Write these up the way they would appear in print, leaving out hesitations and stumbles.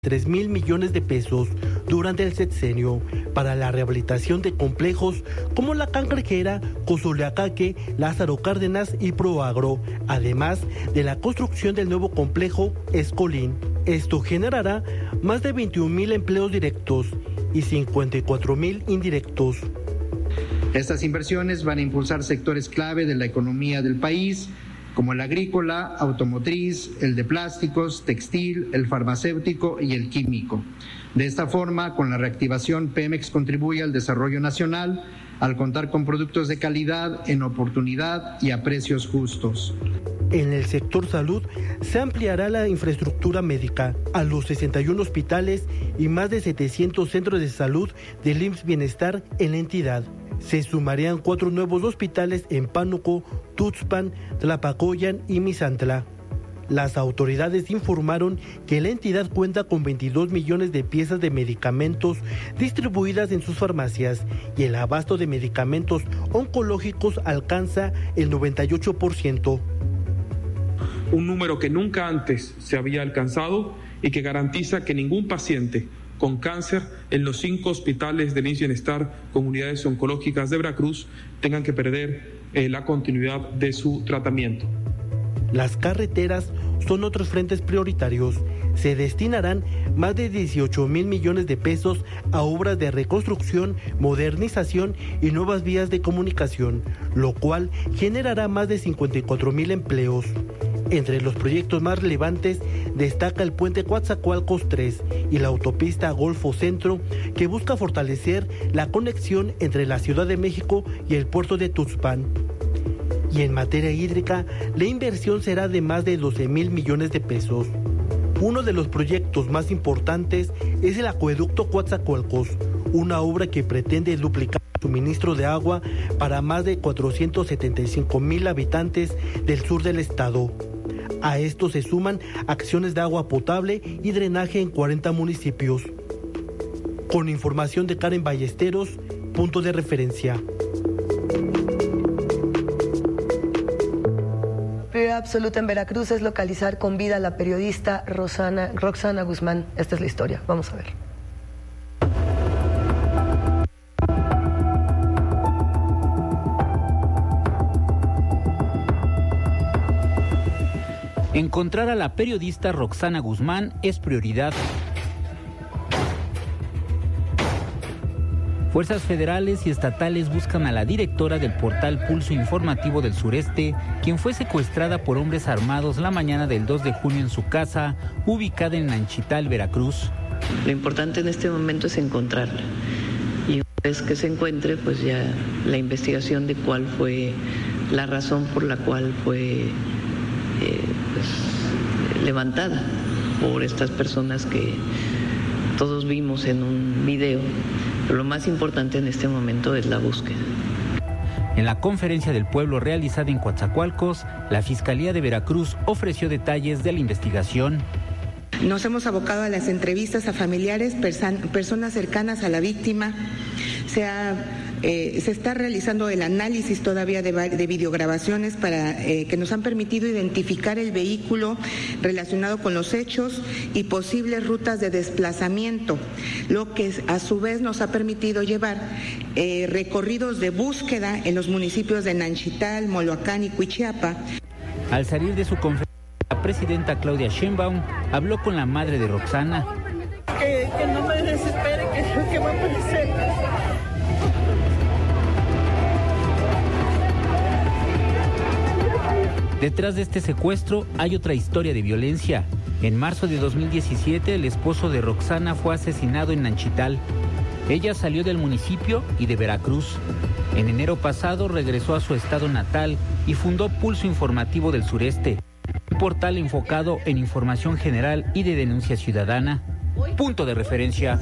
3,000 millones de pesos durante el sexenio para la rehabilitación de complejos como la Cangrejera, Cozoleacaque, Lázaro Cárdenas y Proagro, además de la construcción del nuevo complejo Escolín. Esto generará más de 21,000 empleos directos y 54,000 indirectos. Estas inversiones van a impulsar sectores clave de la economía del país, como el agrícola, automotriz, el de plásticos, textil, el farmacéutico y el químico. De esta forma, con la reactivación, Pemex contribuye al desarrollo nacional al contar con productos de calidad, en oportunidad y a precios justos. En el sector salud se ampliará la infraestructura médica a los 61 hospitales y más de 700 centros de salud del IMSS Bienestar en la entidad. Se sumarían 4 nuevos hospitales en Pánuco, Tuxpan, Tlapacoyan y Misantla. Las autoridades informaron que la entidad cuenta con 22 millones de piezas de medicamentos distribuidas en sus farmacias y el abasto de medicamentos oncológicos alcanza el 98%. Un número que nunca antes se había alcanzado y que garantiza que ningún paciente con cáncer en los 5 hospitales del IMSS Bienestar con unidades oncológicas de Veracruz tengan que perder la continuidad de su tratamiento. Las carreteras son otros frentes prioritarios. Se destinarán más de 18,000 millones de pesos a obras de reconstrucción, modernización y nuevas vías de comunicación, lo cual generará más de 54,000 empleos. Entre los proyectos más relevantes destaca el puente Coatzacoalcos 3 y la autopista Golfo Centro, que busca fortalecer la conexión entre la Ciudad de México y el puerto de Tuxpan. Y en materia hídrica, la inversión será de más de 12,000 millones de pesos. Uno de los proyectos más importantes es el acueducto Coatzacoalcos, una obra que pretende duplicar el suministro de agua para más de 475,000 habitantes del sur del estado. A esto se suman acciones de agua potable y drenaje en 40 municipios. Con información de Karen Ballesteros, punto de referencia. Prioridad absoluta en Veracruz es localizar con vida a la periodista Roxana Guzmán. Esta es la historia. Vamos a ver. Encontrar a la periodista Roxana Guzmán es prioridad. Fuerzas federales y estatales buscan a la directora del portal Pulso Informativo del Sureste, quien fue secuestrada por hombres armados la mañana del 2 de junio en su casa, ubicada en Nanchital, Veracruz. Lo importante en este momento es encontrarla. Y una vez que se encuentre, pues ya la investigación de cuál fue la razón por la cual fue levantada por estas personas que todos vimos en un video, pero lo más importante en este momento es la búsqueda. En la conferencia del pueblo realizada en Coatzacoalcos, la Fiscalía de Veracruz ofreció detalles de la investigación. Nos hemos abocado a las entrevistas a familiares, personas cercanas a la víctima. Se está realizando el análisis todavía de videograbaciones para que nos han permitido identificar el vehículo relacionado con los hechos y posibles rutas de desplazamiento, lo que a su vez nos ha permitido llevar recorridos de búsqueda en los municipios de Nanchital, Moloacán y Cuichiapa. Al salir de su conferencia, la presidenta Claudia Sheinbaum habló con la madre de Roxana. Que no me desespere, que va a aparecer. Detrás de este secuestro hay otra historia de violencia. En marzo de 2017, el esposo de Roxana fue asesinado en Nanchital. Ella salió del municipio y de Veracruz. En enero pasado regresó a su estado natal y fundó Pulso Informativo del Sureste, un portal enfocado en información general y de denuncia ciudadana. Punto de referencia.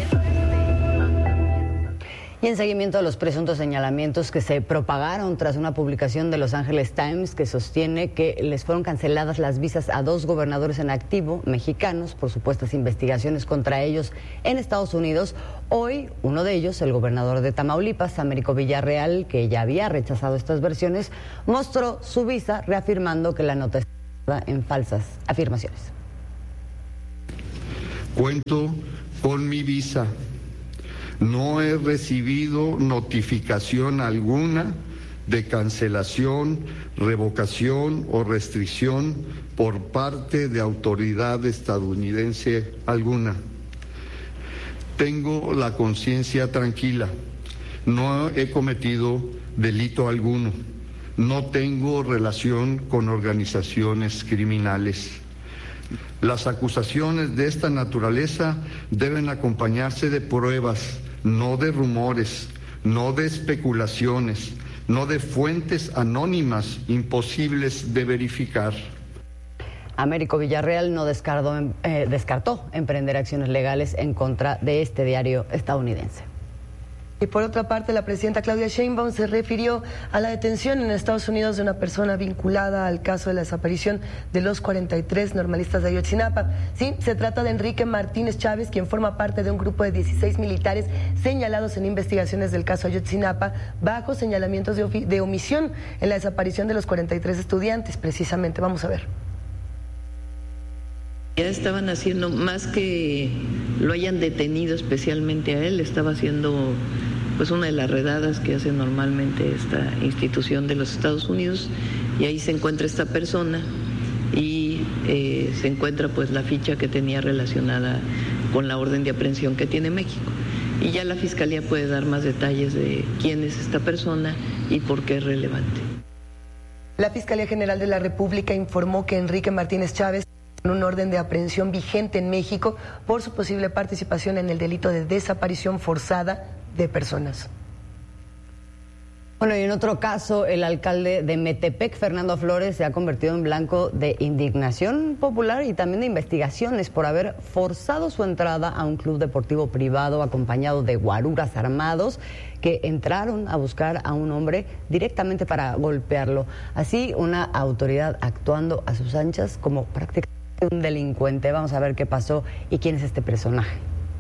Y en seguimiento a los presuntos señalamientos que se propagaron tras una publicación de Los Angeles Times que sostiene que les fueron canceladas las visas a 2 gobernadores en activo mexicanos por supuestas investigaciones contra ellos en Estados Unidos, hoy uno de ellos, el gobernador de Tamaulipas, Américo Villarreal, que ya había rechazado estas versiones, mostró su visa reafirmando que la nota estaba en falsas afirmaciones. Cuento con mi visa. No he recibido notificación alguna de cancelación, revocación o restricción por parte de autoridad estadounidense alguna. Tengo la conciencia tranquila. No he cometido delito alguno. No tengo relación con organizaciones criminales. Las acusaciones de esta naturaleza deben acompañarse de pruebas, no de rumores, no de especulaciones, no de fuentes anónimas imposibles de verificar. Américo Villarreal no descartó emprender acciones legales en contra de este diario estadounidense. Y por otra parte, la presidenta Claudia Sheinbaum se refirió a la detención en Estados Unidos de una persona vinculada al caso de la desaparición de los 43 normalistas de Ayotzinapa. Sí, se trata de Enrique Martínez Chávez, quien forma parte de un grupo de 16 militares señalados en investigaciones del caso Ayotzinapa bajo señalamientos de omisión en la desaparición de los 43 estudiantes. Precisamente, vamos a ver. Ya estaban haciendo, más que lo hayan detenido especialmente a él, estaba haciendo pues una de las redadas que hace normalmente esta institución de los Estados Unidos, y ahí se encuentra esta persona y se encuentra pues la ficha que tenía relacionada con la orden de aprehensión que tiene México. Y ya la Fiscalía puede dar más detalles de quién es esta persona y por qué es relevante. La Fiscalía General de la República informó que Enrique Martínez Chávez un orden de aprehensión vigente en México por su posible participación en el delito de desaparición forzada de personas. Bueno, y en otro caso, el alcalde de Metepec, Fernando Flores, se ha convertido en blanco de indignación popular y también de investigaciones por haber forzado su entrada a un club deportivo privado acompañado de guaruras armados que entraron a buscar a un hombre directamente para golpearlo. Así, una autoridad actuando a sus anchas como prácticamente un delincuente. Vamos a ver qué pasó y quién es este personaje.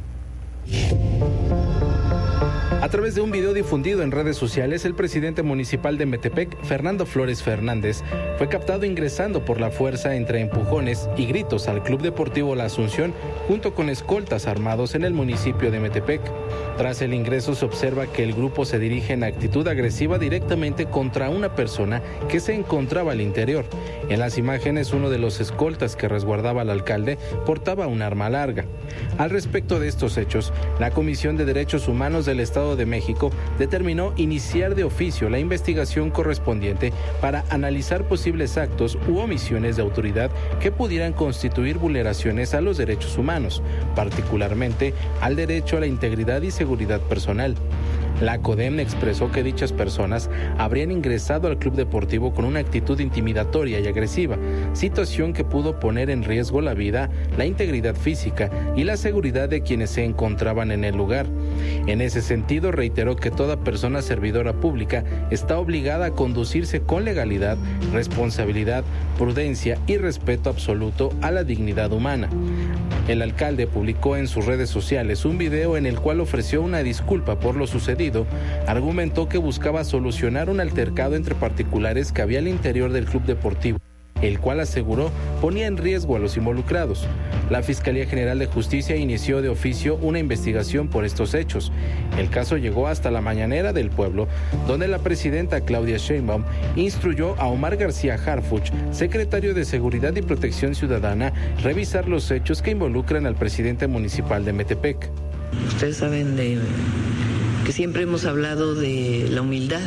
A través de un video difundido en redes sociales, el presidente municipal de Metepec, Fernando Flores Fernández, fue captado ingresando por la fuerza entre empujones y gritos al Club Deportivo La Asunción, junto con escoltas armados en el municipio de Metepec. Tras el ingreso se observa que el grupo se dirige en actitud agresiva directamente contra una persona que se encontraba al interior. En las imágenes, uno de los escoltas que resguardaba al alcalde portaba un arma larga. Al respecto de estos hechos, la Comisión de Derechos Humanos del Estado de México determinó iniciar de oficio la investigación correspondiente para analizar posibles actos u omisiones de autoridad que pudieran constituir vulneraciones a los derechos humanos, particularmente al derecho a la integridad y seguridad personal. La CODEM expresó que dichas personas habrían ingresado al club deportivo con una actitud intimidatoria y agresiva, situación que pudo poner en riesgo la vida, la integridad física y la seguridad de quienes se encontraban en el lugar. En ese sentido, reiteró que toda persona servidora pública está obligada a conducirse con legalidad, responsabilidad, prudencia y respeto absoluto a la dignidad humana. El alcalde publicó en sus redes sociales un video en el cual ofreció una disculpa por lo sucedido. Argumentó que buscaba solucionar un altercado entre particulares que había al interior del club deportivo, el cual aseguró ponía en riesgo a los involucrados. La Fiscalía General de Justicia inició de oficio una investigación por estos hechos. El caso llegó hasta la mañanera del pueblo, donde la presidenta Claudia Sheinbaum instruyó a Omar García Harfuch, secretario de Seguridad y Protección Ciudadana, revisar los hechos que involucran al presidente municipal de Metepec. Ustedes saben que siempre hemos hablado de la humildad,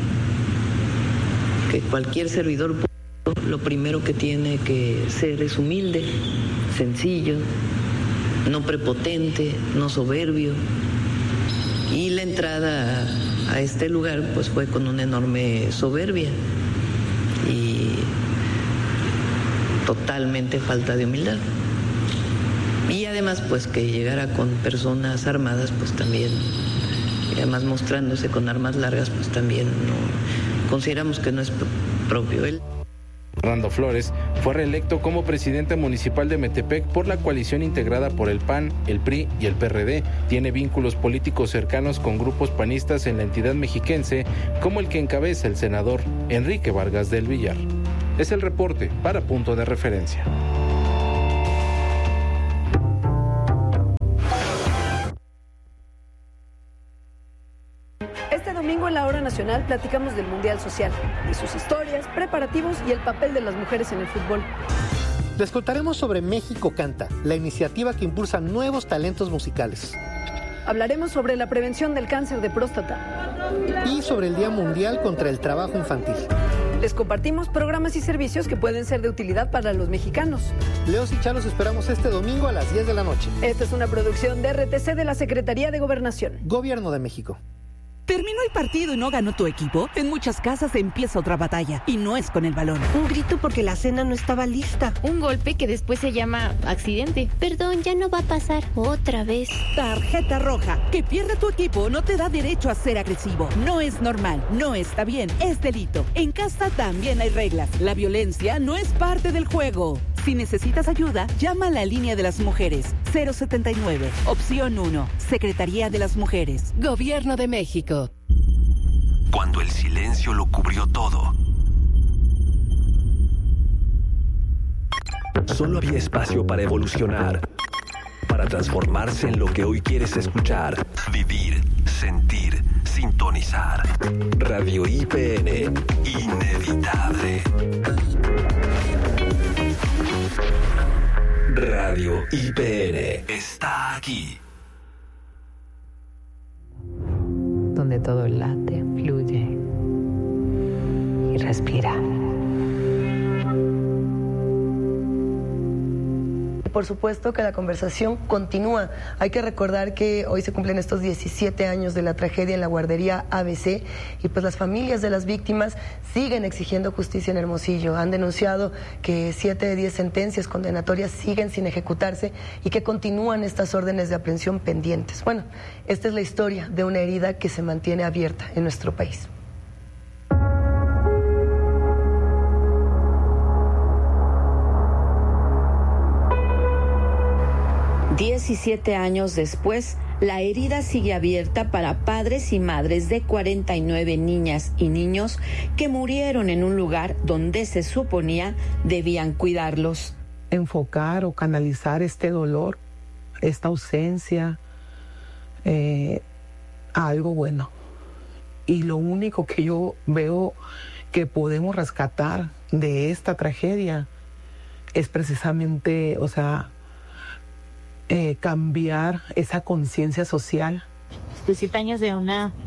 que cualquier servidor público lo primero que tiene que ser es humilde, sencillo, no prepotente, no soberbio. Y la entrada a este lugar pues fue con una enorme soberbia y totalmente falta de humildad. Y además pues que llegara con personas armadas pues también, y además mostrándose con armas largas pues también no, consideramos que no es propio. Fernando Flores fue reelecto como presidente municipal de Metepec por la coalición integrada por el PAN, el PRI y el PRD. Tiene vínculos políticos cercanos con grupos panistas en la entidad mexiquense, como el que encabeza el senador Enrique Vargas del Villar. Es el reporte para Punto de Referencia. domingo en la Hora Nacional platicamos del Mundial Social, de sus historias, preparativos y el papel de las mujeres en el fútbol. Les contaremos sobre México Canta, la iniciativa que impulsa nuevos talentos musicales. Hablaremos sobre la prevención del cáncer de próstata. Y sobre el Día Mundial contra el Trabajo Infantil. Les compartimos programas y servicios que pueden ser de utilidad para los mexicanos. Leos y Chá los esperamos este domingo a las 10 de la noche. Esta es una producción de RTC de la Secretaría de Gobernación. Gobierno de México. ¿Terminó el partido y no ganó tu equipo? En muchas casas empieza otra batalla y no es con el balón. Un grito porque la cena no estaba lista. Un golpe que después se llama accidente. Perdón, ya no va a pasar otra vez. Tarjeta roja. Que pierda tu equipo no te da derecho a ser agresivo. No es normal, no está bien, es delito. En casa también hay reglas. La violencia no es parte del juego. Si necesitas ayuda, llama a la línea de las mujeres. 079, opción 1, Secretaría de las Mujeres. Gobierno de México. Cuando el silencio lo cubrió todo. Solo había espacio para evolucionar, para transformarse en lo que hoy quieres escuchar, vivir, sentir, sintonizar. Radio IPN, inevitable. Radio IPN está aquí. Donde todo late, fluye y respira. Por supuesto que la conversación continúa. Hay que recordar que hoy se cumplen estos 17 años de la tragedia en la guardería ABC y pues las familias de las víctimas siguen exigiendo justicia en Hermosillo. Han denunciado que 7 de 10 sentencias condenatorias siguen sin ejecutarse y que continúan estas órdenes de aprehensión pendientes. Bueno, esta es la historia de una herida que se mantiene abierta en nuestro país. 17 años después, la herida sigue abierta para padres y madres de 49 niñas y niños que murieron en un lugar donde se suponía debían cuidarlos. Enfocar o canalizar este dolor, esta ausencia, a algo bueno. Y lo único que yo veo que podemos rescatar de esta tragedia es precisamente, cambiar esa conciencia social. 17 años de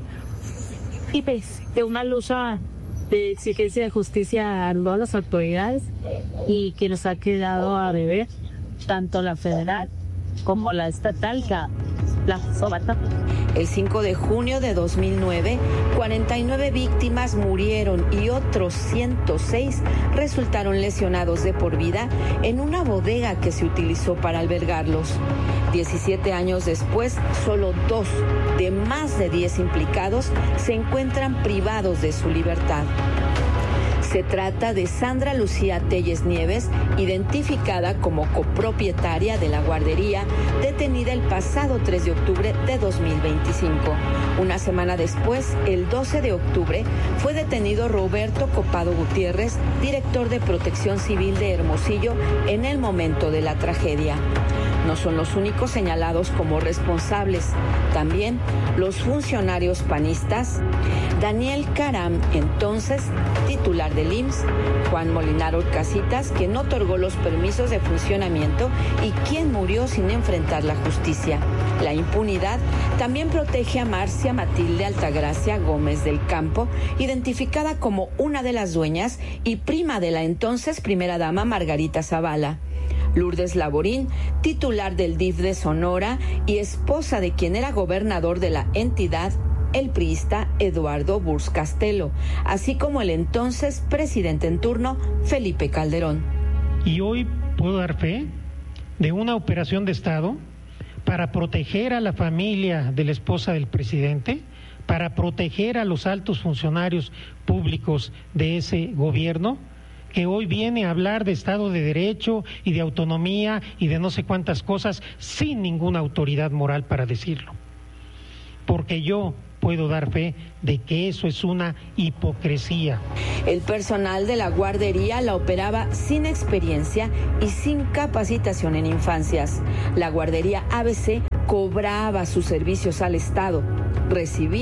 una lucha de exigencia de justicia a todas las autoridades y que nos ha quedado a deber tanto la federal como la estatal, la Sobata. El 5 de junio de 2009, 49 víctimas murieron y otros 106 resultaron lesionados de por vida en una bodega que se utilizó para albergarlos. 17 años después, solo 2 de más de 10 implicados se encuentran privados de su libertad. Se trata de Sandra Lucía Telles Nieves, identificada como copropietaria de la guardería, detenida el pasado 3 de octubre de 2025. Una semana después, el 12 de octubre, fue detenido Roberto Copado Gutiérrez, director de Protección Civil de Hermosillo, en el momento de la tragedia. No son los únicos señalados como responsables. También los funcionarios panistas, Daniel Caram, entonces titular del IMSS, Juan Molinar Orcasitas, quien otorgó los permisos de funcionamiento y quien murió sin enfrentar la justicia. La impunidad también protege a Marcia Matilde Altagracia Gómez del Campo, identificada como una de las dueñas y prima de la entonces primera dama Margarita Zavala. Lourdes Laborín, titular del DIF de Sonora y esposa de quien era gobernador de la entidad, el priista Eduardo Burz Castelo, así como el entonces presidente en turno, Felipe Calderón. Y hoy puedo dar fe de una operación de Estado para proteger a la familia de la esposa del presidente, para proteger a los altos funcionarios públicos de ese gobierno, que hoy viene a hablar de Estado de Derecho y de autonomía y de no sé cuántas cosas sin ninguna autoridad moral para decirlo. Porque yo puedo dar fe de que eso es una hipocresía. El personal de la guardería la operaba sin experiencia y sin capacitación en infancias. La guardería ABC cobraba sus servicios al Estado, recibía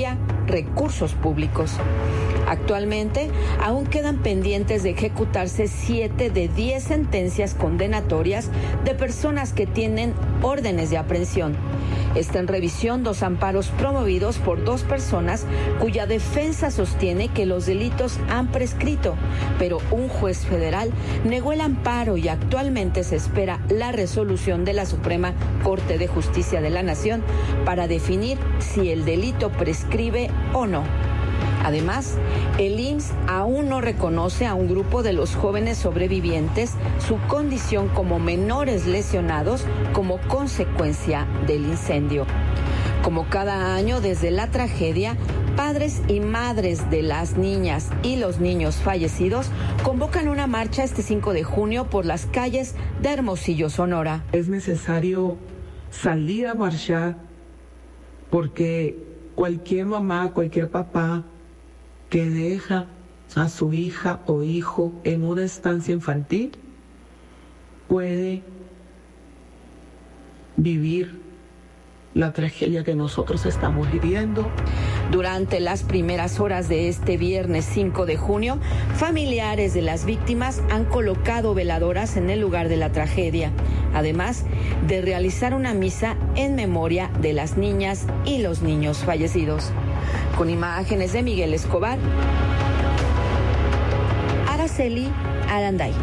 recursos públicos. Actualmente, aún quedan pendientes de ejecutarse 7 de 10 sentencias condenatorias de personas que tienen órdenes de aprehensión. Está en revisión 2 amparos promovidos por 2 personas cuya defensa sostiene que los delitos han prescrito, pero un juez federal negó el amparo y actualmente se espera la resolución de la Suprema Corte de Justicia de la Nación para definir si el delito prescribe o no. Además, el IMSS aún no reconoce a un grupo de los jóvenes sobrevivientes su condición como menores lesionados como consecuencia del incendio. Como cada año desde la tragedia, padres y madres de las niñas y los niños fallecidos convocan una marcha este 5 de junio por las calles de Hermosillo, Sonora. Es necesario salir a marchar porque cualquier mamá, cualquier papá que deja a su hija o hijo en una estancia infantil puede vivir la tragedia que nosotros estamos viviendo. Durante las primeras horas de este viernes 5 de junio, familiares de las víctimas han colocado veladoras en el lugar de la tragedia, además de realizar una misa en memoria de las niñas y los niños fallecidos. Con imágenes de Miguel Escobar, Araceli Aranday.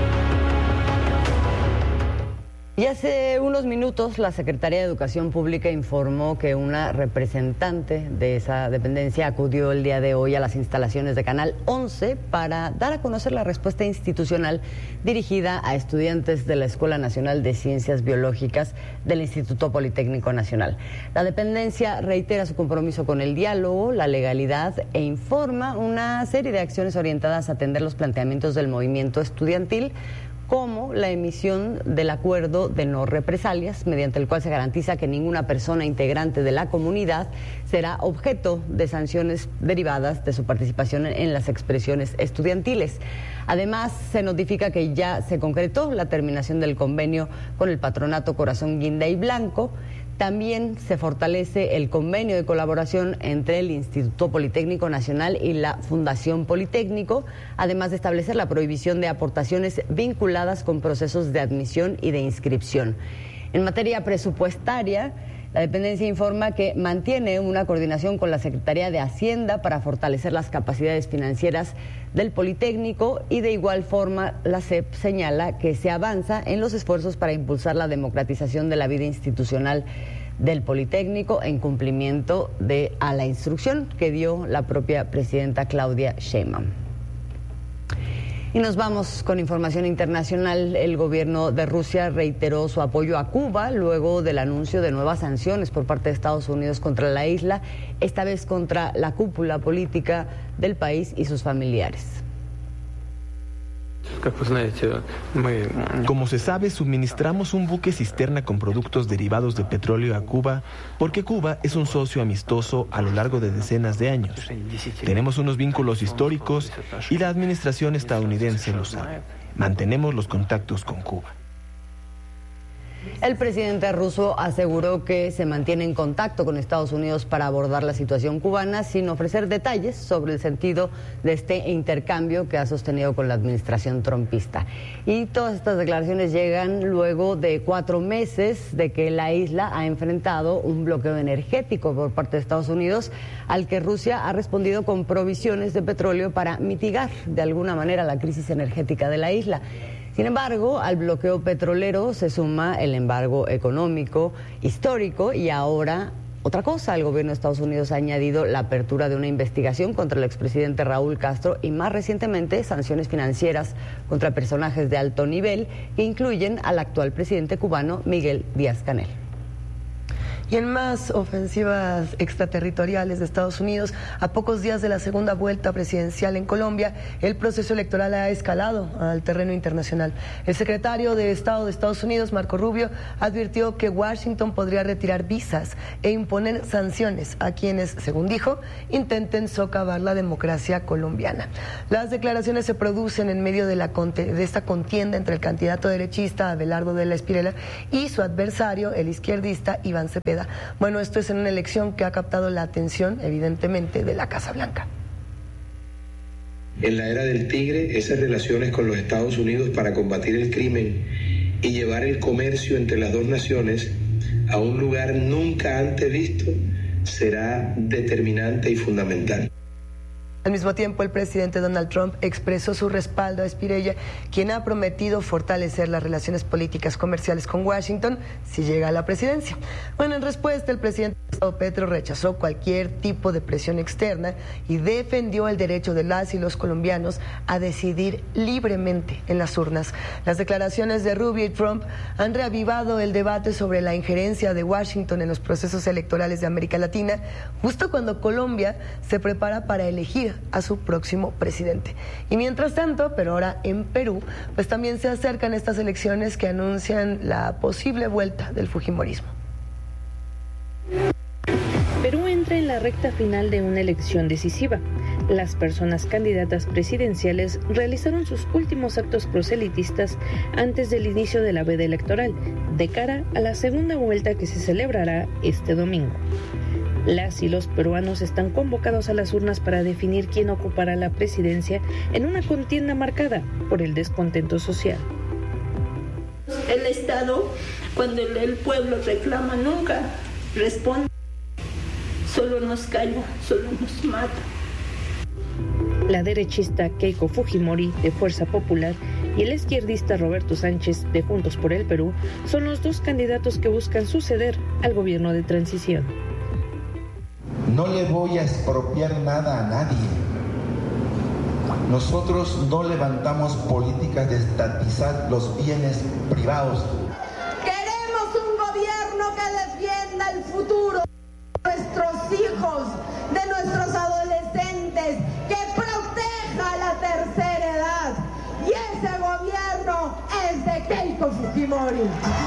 Y hace unos minutos la Secretaría de Educación Pública informó que una representante de esa dependencia acudió el día de hoy a las instalaciones de Canal 11 para dar a conocer la respuesta institucional dirigida a estudiantes de la Escuela Nacional de Ciencias Biológicas del Instituto Politécnico Nacional. La dependencia reitera su compromiso con el diálogo, la legalidad e informa una serie de acciones orientadas a atender los planteamientos del movimiento estudiantil, como la emisión del acuerdo de no represalias, mediante el cual se garantiza que ninguna persona integrante de la comunidad será objeto de sanciones derivadas de su participación en las expresiones estudiantiles. Además, se notifica que ya se concretó la terminación del convenio con el Patronato Corazón Guinda y Blanco. También se fortalece el convenio de colaboración entre el Instituto Politécnico Nacional y la Fundación Politécnico, además de establecer la prohibición de aportaciones vinculadas con procesos de admisión y de inscripción. En materia presupuestaria, la dependencia informa que mantiene una coordinación con la Secretaría de Hacienda para fortalecer las capacidades financieras del Politécnico y de igual forma la SEP señala que se avanza en los esfuerzos para impulsar la democratización de la vida institucional del Politécnico en cumplimiento a la instrucción que dio la propia presidenta Claudia Sheinbaum. Y nos vamos con información internacional. El gobierno de Rusia reiteró su apoyo a Cuba luego del anuncio de nuevas sanciones por parte de Estados Unidos contra la isla, esta vez contra la cúpula política del país y sus familiares. Como se sabe, suministramos un buque cisterna con productos derivados de petróleo a Cuba porque Cuba es un socio amistoso a lo largo de decenas de años. Tenemos unos vínculos históricos y la administración estadounidense lo sabe. Mantenemos los contactos con Cuba. El presidente ruso aseguró que se mantiene en contacto con Estados Unidos para abordar la situación cubana sin ofrecer detalles sobre el sentido de este intercambio que ha sostenido con la administración trumpista. Y todas estas declaraciones llegan luego de 4 meses de que la isla ha enfrentado un bloqueo energético por parte de Estados Unidos, al que Rusia ha respondido con provisiones de petróleo para mitigar de alguna manera la crisis energética de la isla. Sin embargo, al bloqueo petrolero se suma el embargo económico histórico y ahora otra cosa. El gobierno de Estados Unidos ha añadido la apertura de una investigación contra el expresidente Raúl Castro y más recientemente sanciones financieras contra personajes de alto nivel que incluyen al actual presidente cubano Miguel Díaz-Canel. Y en más ofensivas extraterritoriales de Estados Unidos, a pocos días de la segunda vuelta presidencial en Colombia, el proceso electoral ha escalado al terreno internacional. El secretario de Estado de Estados Unidos, Marco Rubio, advirtió que Washington podría retirar visas e imponer sanciones a quienes, según dijo, intenten socavar la democracia colombiana. Las declaraciones se producen en medio de esta contienda entre el candidato derechista Abelardo de la Espriella y su adversario, el izquierdista Iván Cepeda suceda. Bueno, esto es en una elección que ha captado la atención, evidentemente, de la Casa Blanca. En la era del tigre, esas relaciones con los Estados Unidos para combatir el crimen y llevar el comercio entre las dos naciones a un lugar nunca antes visto será determinante y fundamental. Al mismo tiempo, el presidente Donald Trump expresó su respaldo a Spirella, quien ha prometido fortalecer las relaciones políticas comerciales con Washington si llega a la presidencia. Bueno, en respuesta, el presidente Petro rechazó cualquier tipo de presión externa y defendió el derecho de las y los colombianos a decidir libremente en las urnas. Las declaraciones de Rubio y Trump han reavivado el debate sobre la injerencia de Washington en los procesos electorales de América Latina, justo cuando Colombia se prepara para elegir a su próximo presidente. Y mientras tanto, pero ahora en Perú, pues también se acercan estas elecciones que anuncian la posible vuelta del fujimorismo. Perú entra en la recta final de una elección decisiva. Las personas candidatas presidenciales realizaron sus últimos actos proselitistas antes del inicio de la veda electoral, de cara a la segunda vuelta que se celebrará este domingo. Las y los peruanos están convocados a las urnas para definir quién ocupará la presidencia en una contienda marcada por el descontento social. El Estado, cuando el pueblo reclama, nunca responde. Solo nos calla, solo nos mata. La derechista Keiko Fujimori, de Fuerza Popular, y el izquierdista Roberto Sánchez, de Juntos por el Perú, son los dos candidatos que buscan suceder al gobierno de transición. No le voy a expropiar nada a nadie. Nosotros no levantamos políticas de estatizar los bienes privados. Queremos un gobierno que defienda el futuro de nuestros hijos, de nuestros adolescentes, que proteja la tercera edad. Y ese gobierno es de Keiko Fujimori.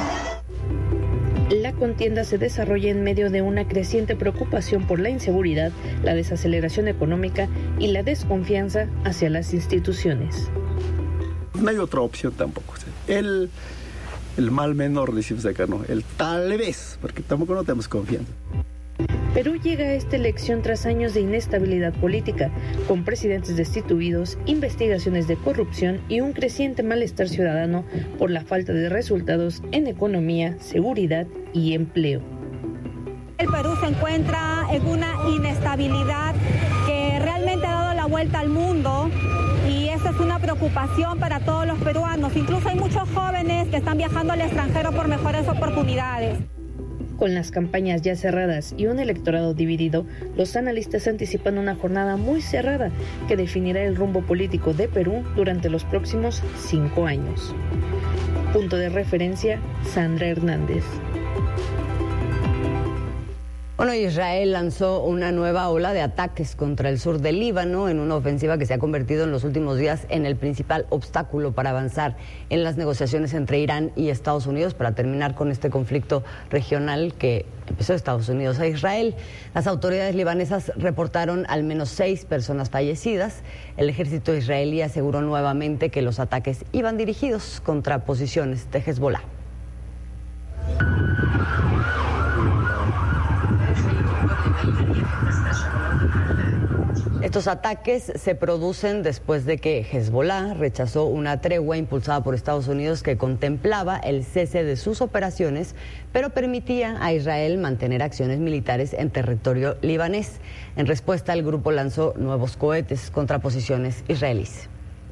La contienda se desarrolla en medio de una creciente preocupación por la inseguridad, la desaceleración económica y la desconfianza hacia las instituciones. No hay otra opción tampoco. El mal menor, decimos acá, no. El tal vez, porque tampoco no tenemos confianza. Perú llega a esta elección tras años de inestabilidad política, con presidentes destituidos, investigaciones de corrupción y un creciente malestar ciudadano por la falta de resultados en economía, seguridad y empleo. El Perú se encuentra en una inestabilidad que realmente ha dado la vuelta al mundo y esa es una preocupación para todos los peruanos. Incluso hay muchos jóvenes que están viajando al extranjero por mejores oportunidades. Con las campañas ya cerradas y un electorado dividido, los analistas anticipan una jornada muy cerrada que definirá el rumbo político de Perú durante los próximos 5 años. Punto de referencia, Sandra Hernández. Bueno, Israel lanzó una nueva ola de ataques contra el sur del Líbano en una ofensiva que se ha convertido en los últimos días en el principal obstáculo para avanzar en las negociaciones entre Irán y Estados Unidos para terminar con este conflicto regional que empezó Estados Unidos a Israel. Las autoridades libanesas reportaron al menos 6 personas fallecidas. El ejército israelí aseguró nuevamente que los ataques iban dirigidos contra posiciones de Hezbollah. Estos ataques se producen después de que Hezbollah rechazó una tregua impulsada por Estados Unidos que contemplaba el cese de sus operaciones, pero permitía a Israel mantener acciones militares en territorio libanés. En respuesta, el grupo lanzó nuevos cohetes contra posiciones israelíes.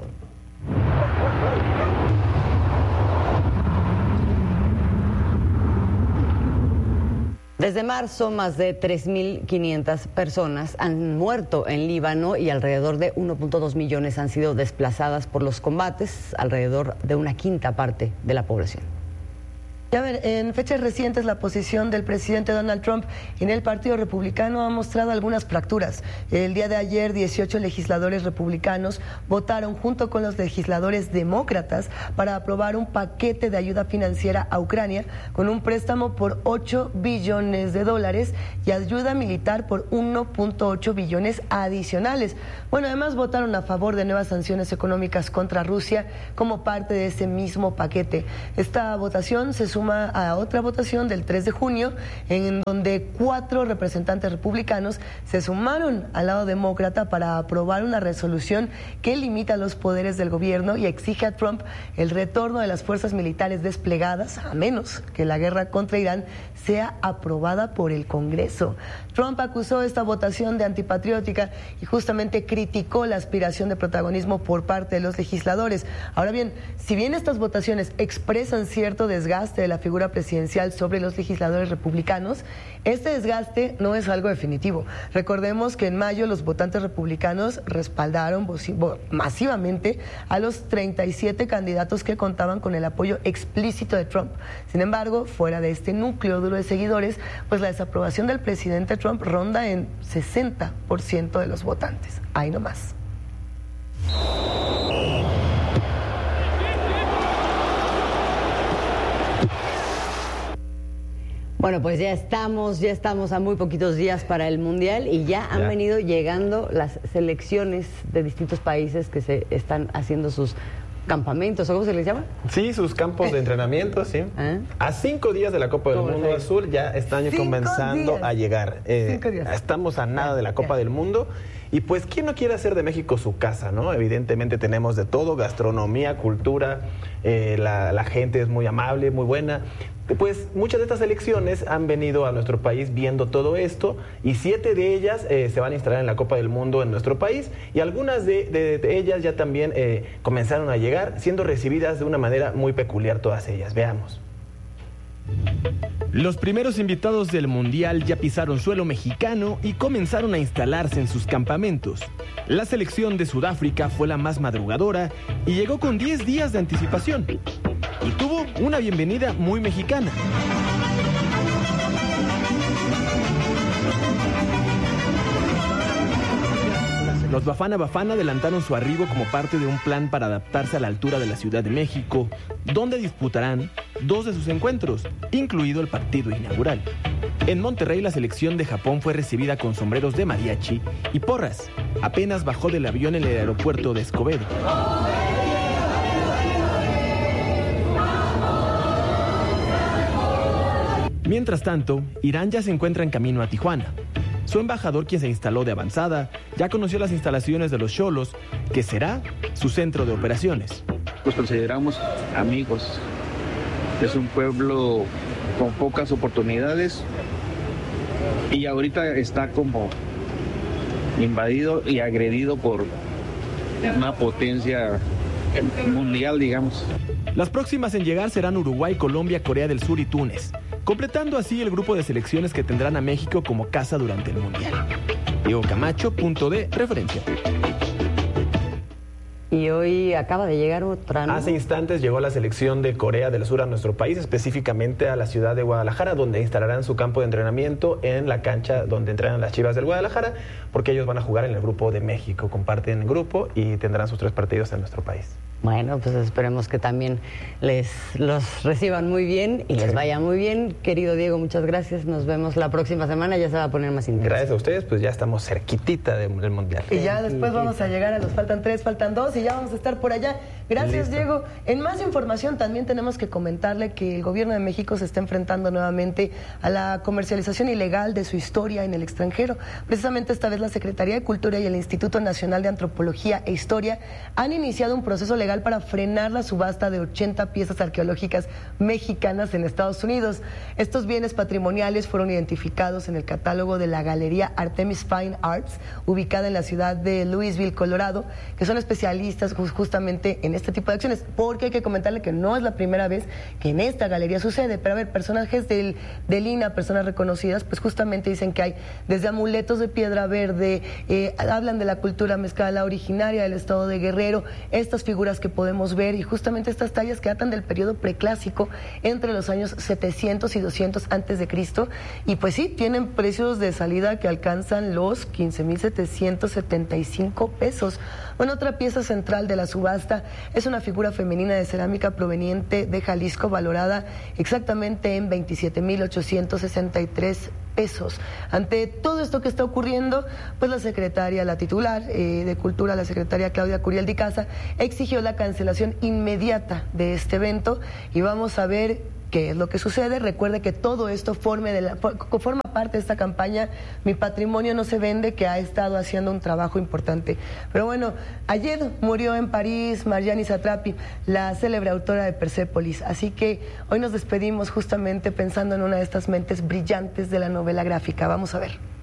Desde marzo, más de 3.500 personas han muerto en Líbano y alrededor de 1.2 millones han sido desplazadas por los combates, alrededor de una quinta parte de la población. Y a ver, en fechas recientes la posición del presidente Donald Trump en el Partido Republicano ha mostrado algunas fracturas. El día de ayer 18 legisladores republicanos votaron junto con los legisladores demócratas para aprobar un paquete de ayuda financiera a Ucrania con un préstamo por $8 billones y ayuda militar por 1.8 billones adicionales. Bueno, además votaron a favor de nuevas sanciones económicas contra Rusia como parte de ese mismo paquete. Esta votación se suma suma a otra votación del 3 de junio, en donde 4 representantes republicanos se sumaron al lado demócrata para aprobar una resolución que limita los poderes del gobierno y exige a Trump el retorno de las fuerzas militares desplegadas, a menos que la guerra contra Irán sea aprobada por el Congreso. Trump acusó esta votación de antipatriótica y justamente criticó la aspiración de protagonismo por parte de los legisladores. Ahora bien, si bien estas votaciones expresan cierto desgaste de la figura presidencial sobre los legisladores republicanos, este desgaste no es algo definitivo. Recordemos que en mayo los votantes republicanos respaldaron masivamente a los 37 candidatos que contaban con el apoyo explícito de Trump. Sin embargo, fuera de este núcleo duro de seguidores, pues la desaprobación del presidente Trump ronda en 60% de los votantes. Ahí nomás. Bueno, pues ya estamos a muy poquitos días para el Mundial y ya han venido llegando las selecciones de distintos países que se están haciendo sus campamentos, ¿o cómo se les llama? Sí, sus campos de entrenamiento, sí. A 5 días de la Copa del Mundo Azul ya están comenzando a llegar. 5 días. Estamos a nada de la Copa del Mundo. Y pues, ¿quién no quiere hacer de México su casa, no? Evidentemente tenemos de todo, gastronomía, cultura, la gente es muy amable, muy buena. Pues muchas de estas selecciones han venido a nuestro país viendo todo esto y 7 de ellas se van a instalar en la Copa del Mundo en nuestro país y algunas de ellas ya también comenzaron a llegar, siendo recibidas de una manera muy peculiar todas ellas. Veamos. Los primeros invitados del Mundial ya pisaron suelo mexicano y comenzaron a instalarse en sus campamentos. La selección de Sudáfrica fue la más madrugadora y llegó con 10 días de anticipación. Y tuvo una bienvenida muy mexicana. Los Bafana Bafana adelantaron su arribo como parte de un plan para adaptarse a la altura de la Ciudad de México, donde disputarán 2 de sus encuentros, incluido el partido inaugural. En Monterrey, la selección de Japón fue recibida con sombreros de mariachi y porras. Apenas bajó del avión en el aeropuerto de Escobedo. Mientras tanto, Irán ya se encuentra en camino a Tijuana. Su embajador, quien se instaló de avanzada, ya conoció las instalaciones de los Xolos, que será su centro de operaciones. Los consideramos amigos. Es un pueblo con pocas oportunidades y ahorita está como invadido y agredido por una potencia mundial, digamos. Las próximas en llegar serán Uruguay, Colombia, Corea del Sur y Túnez, completando así el grupo de selecciones que tendrán a México como casa durante el Mundial. Diego Camacho, punto de referencia. Y hoy acaba de llegar otra, ¿no? Hace instantes llegó la selección de Corea del Sur a nuestro país, específicamente a la ciudad de Guadalajara, donde instalarán su campo de entrenamiento en la cancha donde entrenan las Chivas del Guadalajara, porque ellos van a jugar en el grupo de México, comparten el grupo y tendrán sus 3 partidos en nuestro país. Bueno, pues esperemos que también los reciban muy bien y les vaya muy bien. Querido Diego, muchas gracias. Nos vemos la próxima semana, ya se va a poner más intenso. Gracias a ustedes, pues ya estamos cerquitita del Mundial. Y ya después vamos a llegar a los faltan 3, faltan 2 y ya vamos a estar por allá. Gracias, listo. Diego. En más información también tenemos que comentarle que el gobierno de México se está enfrentando nuevamente a la comercialización ilegal de su historia en el extranjero. Precisamente esta vez la Secretaría de Cultura y el Instituto Nacional de Antropología e Historia han iniciado un proceso legal para frenar la subasta de 80 piezas arqueológicas mexicanas en Estados Unidos. Estos bienes patrimoniales fueron identificados en el catálogo de la Galería Artemis Fine Arts, ubicada en la ciudad de Louisville, Colorado, que son especialistas justamente en este tipo de acciones, porque hay que comentarle que no es la primera vez que en esta galería sucede, pero a ver, personajes del INAH, personas reconocidas, pues justamente dicen que hay desde amuletos de piedra verde, hablan de la cultura mezcala originaria del estado de Guerrero, estas figuras que podemos ver y justamente estas tallas que datan del periodo preclásico entre los años 700 y 200 antes de Cristo, y pues sí, tienen precios de salida que alcanzan los 15,775 pesos. Bueno, otra pieza central de la subasta es una figura femenina de cerámica proveniente de Jalisco, valorada exactamente en 27,863 pesos. Ante todo esto que está ocurriendo, pues la titular de Cultura, la secretaria Claudia Curiel de Icaza, exigió la cancelación inmediata de este evento y vamos a ver qué es lo que sucede. Recuerde que todo esto forma parte de esta campaña Mi Patrimonio No Se Vende, que ha estado haciendo un trabajo importante. Pero bueno, ayer murió en París Marjane Satrapi, la célebre autora de Persépolis, así que hoy nos despedimos justamente pensando en una de estas mentes brillantes de la novela gráfica. Vamos a ver.